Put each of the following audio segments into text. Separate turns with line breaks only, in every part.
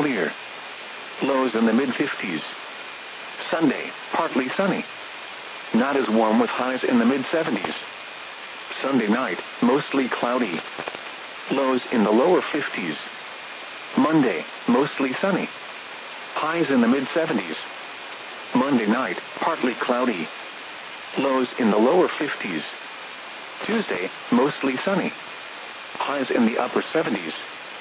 clear. Lows in the mid-50s. Sunday, partly sunny. Not as warm with highs in the mid-70s. Sunday night, mostly cloudy. Lows in the lower 50s. Monday, mostly sunny. Highs in the mid-70s. Monday night, partly cloudy. Lows in the lower 50s. Tuesday, mostly sunny. Highs in the upper 70s.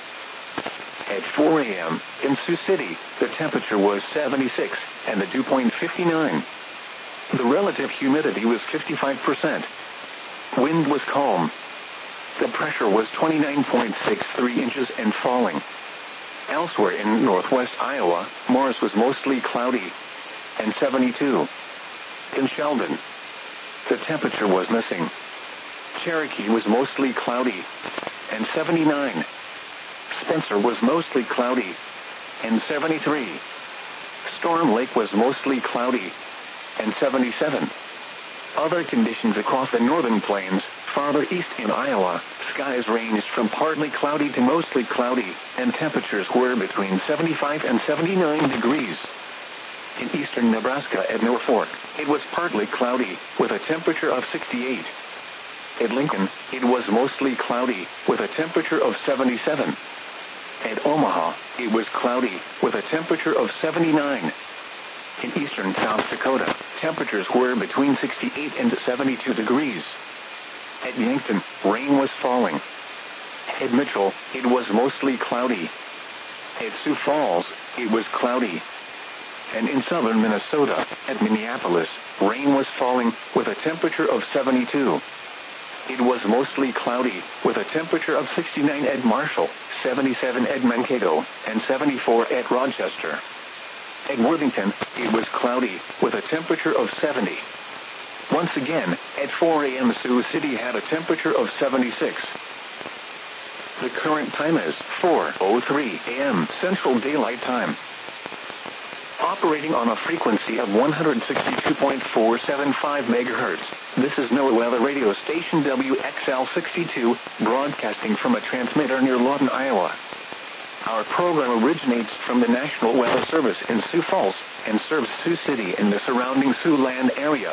At 4 a.m., in Sioux City, the temperature was 76, and the dew point 59. The relative humidity was 55%. Wind was calm. The pressure was 29.63 inches and falling. Elsewhere in northwest Iowa, Morris was mostly cloudy, and 72. In Sheldon, the temperature was missing. Cherokee was mostly cloudy, and 79. Spencer was mostly cloudy, and 73. Storm Lake was mostly cloudy, and 77. Other conditions across the northern plains, farther east in Iowa, skies ranged from partly cloudy to mostly cloudy, and temperatures were between 75 and 79 degrees. In eastern Nebraska at Norfolk, it was partly cloudy, with a temperature of 68. At Lincoln, it was mostly cloudy, with a temperature of 77. At Omaha, it was cloudy, with a temperature of 79. In eastern South Dakota, temperatures were between 68 and 72 degrees. At Yankton, rain was falling. At Mitchell, it was mostly cloudy. At Sioux Falls, it was cloudy. And in southern Minnesota, at Minneapolis, rain was falling, with a temperature of 72. It was mostly cloudy, with a temperature of 69 at Marshall, 77 at Mankato, and 74 at Rochester. At Worthington, it was cloudy, with a temperature of 70. Once again, at 4 a.m. Sioux City had a temperature of 76. The current time is 4:03 a.m. Central Daylight Time. Operating on a frequency of 162.475 megahertz, this is NOAA Weather Radio Station WXL62, broadcasting from a transmitter near Lawton, Iowa. Our program originates from the National Weather Service in Sioux Falls and serves Sioux City and the surrounding Siouxland area.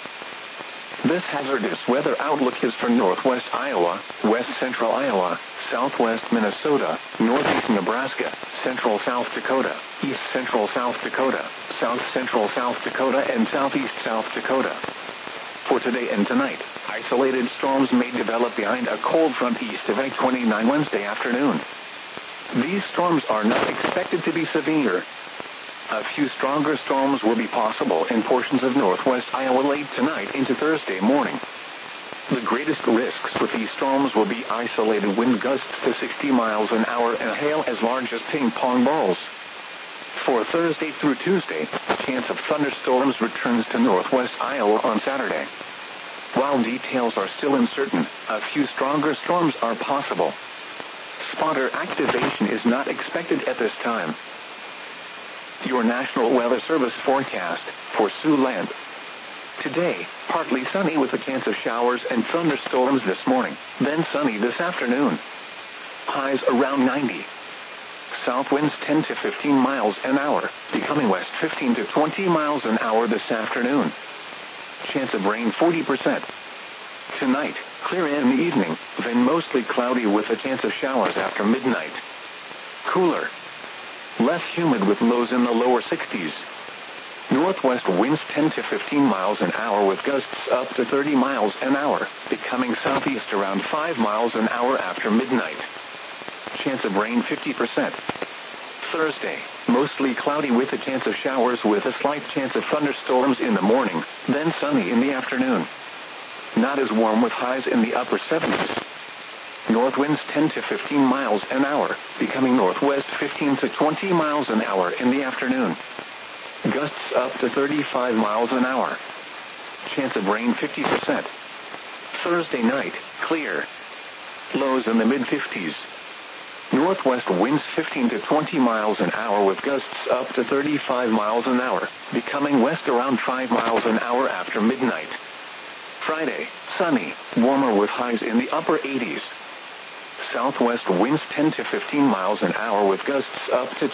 This hazardous weather outlook is for northwest Iowa, west central Iowa, southwest Minnesota, northeast Nebraska, central South Dakota, east central South Dakota, south central South Dakota, and southeast South Dakota. For today and tonight, isolated storms may develop behind a cold front east of I-29 Wednesday afternoon. These storms are not expected to be severe. A few stronger storms will be possible in portions of northwest Iowa late tonight into Thursday morning. The greatest risks with these storms will be isolated wind gusts to 60 miles an hour and hail as large as ping pong balls. For Thursday through Tuesday, chance of thunderstorms returns to northwest Iowa on Saturday. While details are still uncertain, a few stronger storms are possible. Spotter activation is not expected at this time. Your National Weather Service forecast for Siouxland. Today, partly sunny with a chance of showers and thunderstorms this morning, then sunny this afternoon. Highs around 90. South winds 10 to 15 miles an hour, becoming west 15 to 20 miles an hour this afternoon. Chance of rain 40%. Tonight, clear in the evening, then mostly cloudy with a chance of showers after midnight. Cooler. Less humid with lows in the lower 60s. Northwest winds 10 to 15 miles an hour with gusts up to 30 miles an hour, becoming southeast around 5 miles an hour after midnight. Chance of rain 50%. Thursday, mostly cloudy with a chance of showers with a slight chance of thunderstorms in the morning, then sunny in the afternoon. Not as warm with highs in the upper 70s. North winds 10 to 15 miles an hour, becoming northwest 15 to 20 miles an hour in the afternoon. Gusts up to 35 miles an hour. Chance of rain 50%. Thursday night, clear. Lows in the mid-50s. Northwest winds 15 to 20 miles an hour with gusts up to 35 miles an hour, becoming west around 5 miles an hour after midnight. Friday, sunny, warmer with highs in the upper 80s. Southwest winds 10 to 15 miles an hour with gusts up to